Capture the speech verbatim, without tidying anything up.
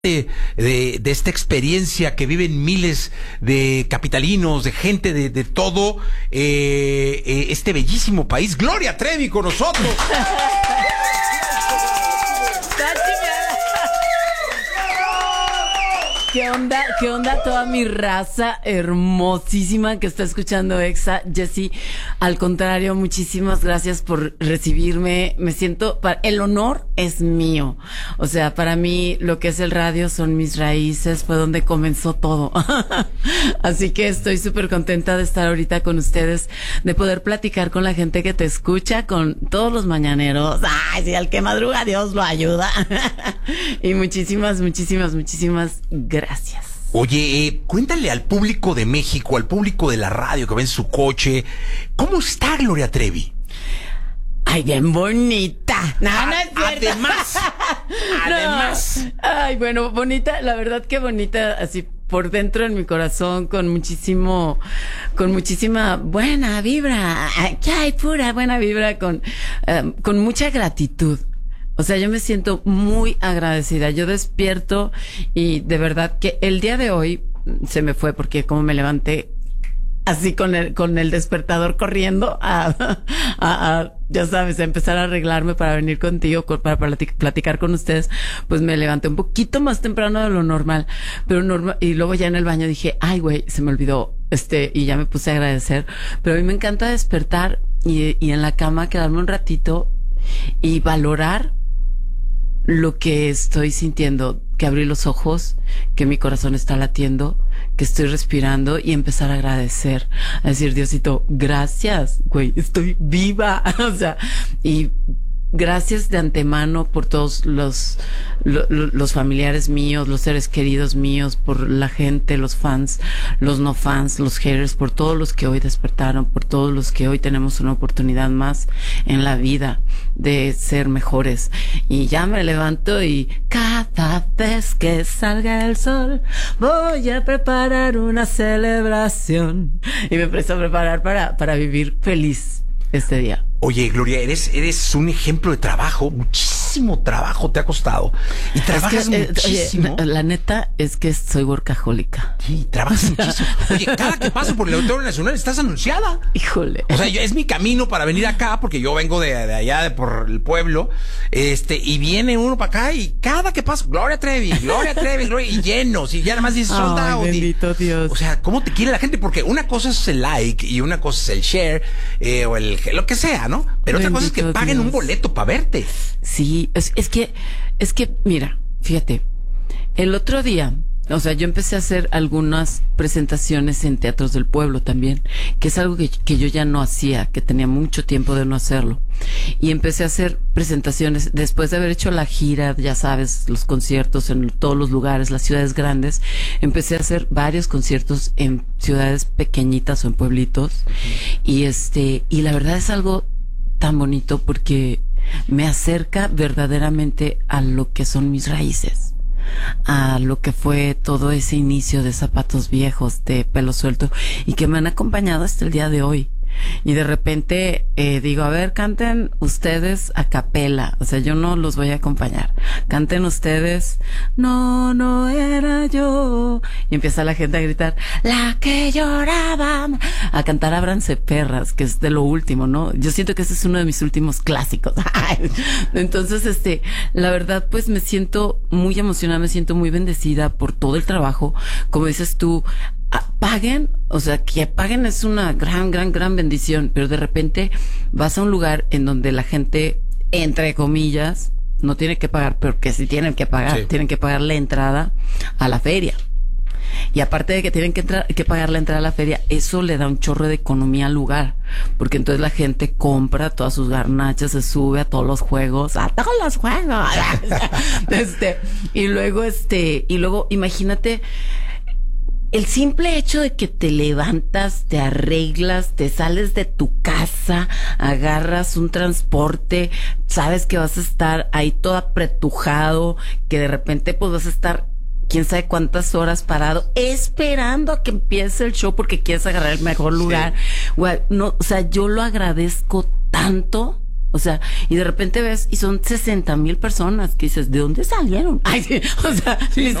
De, de, de esta experiencia que viven miles de capitalinos, de gente de, de todo eh, eh, este bellísimo país. Gloria Trevi con nosotros. ¿Qué onda? ¿Qué onda toda mi raza hermosísima que está escuchando Exa? Jessy, al contrario, muchísimas gracias por recibirme. Me siento, el honor es mío. O sea, para mí lo que es el radio son mis raíces, fue donde comenzó todo. Así que estoy súper contenta de estar ahorita con ustedes, de poder platicar con la gente que te escucha, con todos los mañaneros. Ay, si al que madruga Dios lo ayuda. Y muchísimas, muchísimas, muchísimas gracias. Gracias. Oye, eh, cuéntale al público de México, al público de la radio que va en su coche, ¿cómo está Gloria Trevi? Ay, bien bonita. No, no es cierto. Además, además. No. Ay, bueno, bonita, la verdad que bonita, así por dentro en mi corazón, con muchísimo, con muchísima buena vibra. Aquí hay pura buena vibra, con, um, con mucha gratitud. O sea, yo me siento muy agradecida. Yo despierto y de verdad que el día de hoy se me fue porque como me levanté así con el, con el despertador corriendo a, a, a, ya sabes, a empezar a arreglarme para venir contigo, para platicar con ustedes, pues me levanté un poquito más temprano de lo normal, pero normal, y luego ya en el baño dije, ay güey, se me olvidó, este, y ya me puse a agradecer, pero a mí me encanta despertar y, y en la cama quedarme un ratito y valorar lo que estoy sintiendo, que abrí los ojos, que mi corazón está latiendo, que estoy respirando y empezar a agradecer, a decir, Diosito, gracias, güey, estoy viva, o sea, y gracias de antemano por todos los, los, los familiares míos, los seres queridos míos, por la gente, los fans, los no fans, los haters, por todos los que hoy despertaron, por todos los que hoy tenemos una oportunidad más en la vida de ser mejores. Y ya me levanto y cada vez que salga el sol voy a preparar una celebración. Y me empiezo a preparar para, para vivir feliz este día. Oye, Gloria, eres, eres un ejemplo de trabajo, muchísimo trabajo te ha costado. Y trabajas es que, muchísimo. Eh, oye, la neta es que soy workahólica. Sí, trabajas muchísimo. Oye, cada que paso por el Auditorio Nacional estás anunciada. Híjole. O sea, yo, es mi camino para venir acá, porque yo vengo de, de allá, de por el pueblo, este, y viene uno para acá y cada que paso, Gloria Trevi, Gloria Trevi, Gloria, y llenos, y ya nada más dices sold out. Bendito y, Dios. O sea, ¿cómo te quiere la gente? Porque una cosa es el like y una cosa es el share, eh, o el, lo que sea, ¿no? Pero otra cosa es que paguen Dios. Un boleto para verte. Sí, es, es que, es que, mira, fíjate, el otro día, o sea, yo empecé a hacer algunas presentaciones en teatros del pueblo también, que es algo que, que yo ya no hacía, que tenía mucho tiempo de no hacerlo. Y empecé a hacer presentaciones después de haber hecho la gira, ya sabes, los conciertos en todos los lugares, las ciudades grandes. Empecé a hacer varios conciertos en ciudades pequeñitas o en pueblitos. Uh-huh. Y este, y la verdad es algo tan bonito porque me acerca verdaderamente a lo que son mis raíces, a lo que fue todo ese inicio de Zapatos Viejos, de Pelo Suelto, y que me han acompañado hasta el día de hoy. Y de repente eh, digo, a ver, canten ustedes a capela, o sea, yo no los voy a acompañar, canten ustedes, no, no era yo, y empieza la gente a gritar, la que lloraba, a cantar Ábranse Perras, que es de lo último, ¿no? Yo siento que ese es uno de mis últimos clásicos. Entonces, este, la verdad, pues me siento muy emocionada, me siento muy bendecida por todo el trabajo, como dices tú, paguen, o sea, que paguen es una gran, gran, gran bendición, pero de repente vas a un lugar en donde la gente, entre comillas, no tiene que pagar, pero que sí tienen que pagar, sí. Tienen que pagar la entrada a la feria. Y aparte de que tienen que, entrar, que pagar la entrada a la feria, eso le da un chorro de economía al lugar, porque entonces la gente compra todas sus garnachas, se sube a todos los juegos, a todos los juegos. este, y luego, este, y luego, imagínate, el simple hecho de que te levantas, te arreglas, te sales de tu casa, agarras un transporte, sabes que vas a estar ahí todo apretujado, que de repente pues vas a estar quién sabe cuántas horas parado esperando a que empiece el show porque quieres agarrar el mejor lugar. Sí. Well, no, o sea, yo lo agradezco tanto O sea, y de repente ves, y son sesenta mil personas que dices, ¿de dónde salieron? Ay, sí, o sea, Sí,